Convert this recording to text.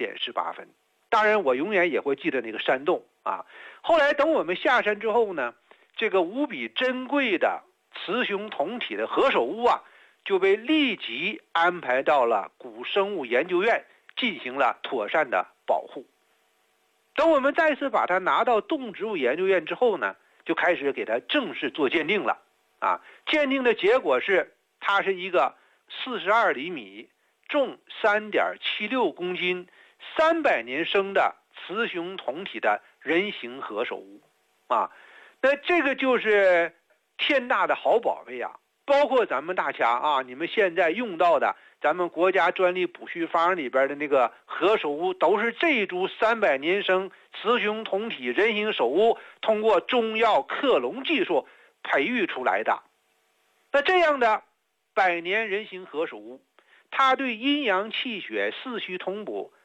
点18分。当然我永远也会记得那个山洞啊。后来等我们下山之后呢，这个无比珍贵的雌雄同体的何首乌啊，就被立即安排到了古生物研究院进行了妥善的保护。等我们再次把它拿到动植物研究院之后呢，就开始给它正式做鉴定了啊。鉴定的结果是，它是一个42厘米、重3.76公斤、300年生的雌雄同体的人形何首乌啊。那这个就是天大的好宝贝啊！包括咱们大家啊，你们现在用到的咱们国家专利补序方里边的那个何首乌，都是这株300年生雌雄同体人形首乌通过中药克隆技术培育出来的。那这样的100年人形何首乌，它对阴阳气血、四虚通补